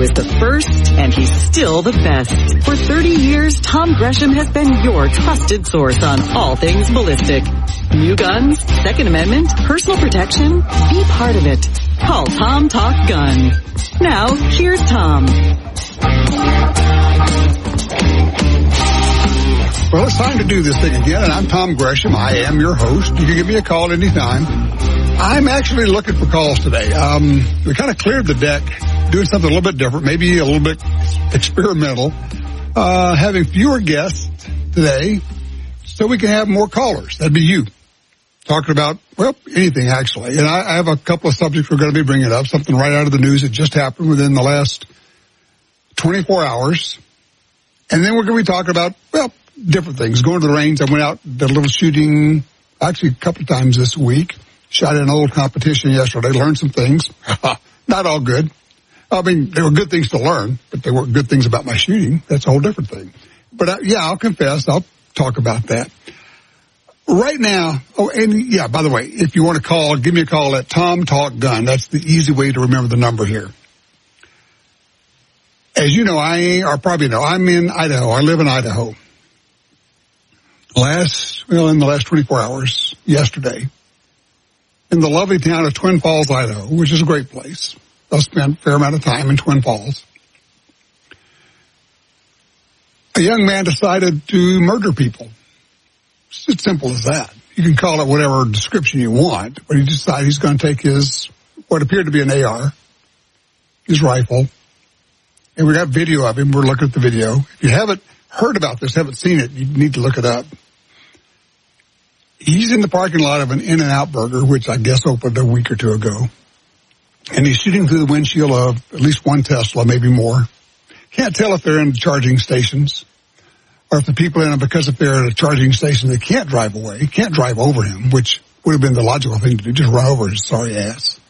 was the first, and he's still the best. For 30 years, Tom Gresham has been your trusted source on all things ballistic. New guns, Second Amendment, personal protection. Be part of it. Call Tom Talk Gun. Now, here's Tom. Well, it's time to do this thing again, and I'm Tom Gresham. I am your host. You can give me a call anytime. I'm actually looking for calls today. We kind of cleared the deck, doing something a little bit different, maybe a little bit experimental, having fewer guests today so we can have more callers. That'd be you. Talking about, well, anything actually. And I have a couple of subjects we're going to be bringing up, something right out of the news that just happened within the last 24 hours. And then we're going to be talking about, well, different things. Going to the range. I went out, did a little shooting, actually a couple of times this week. Shot in an old competition yesterday, learned some things. Not all good. I mean, they were good things to learn, but they weren't good things about my shooting. That's a whole different thing. But yeah, I'll confess, I'll talk about that. Right now, oh, and yeah, by the way, if you want to call, give me a call at Tom Talk Gun. That's the easy way to remember the number here. As you know, or probably know, I'm in Idaho. I live in Idaho. In the last 24 hours, yesterday, in the lovely town of Twin Falls, Idaho, which is a great place. I spent a fair amount of time in Twin Falls. A young man decided to murder people. It's as simple as that. You can call it whatever description you want, but he decided he's going to take what appeared to be an AR, his rifle, and we got video of him. We're looking at the video. If you haven't heard about this, haven't seen it, you need to look it up. He's in the parking lot of an In-N-Out Burger, which I guess opened a week or two ago. And he's shooting through the windshield of at least one Tesla, maybe more. Can't tell if they're in the charging stations or if the people in them, because if they're at a charging station, they can't drive away, can't drive over him, which would have been the logical thing to do, just run over his sorry ass.